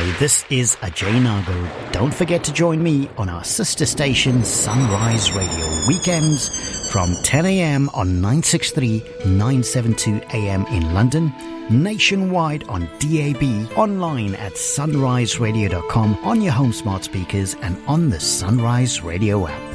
this is Ajay Nagar. Don't forget to join me on our sister station Sunrise Radio weekends from 10 a.m. on 963, 972 a.m. in London, nationwide on DAB, online at sunriseradio.com, on your home smart speakers and on the Sunrise Radio app.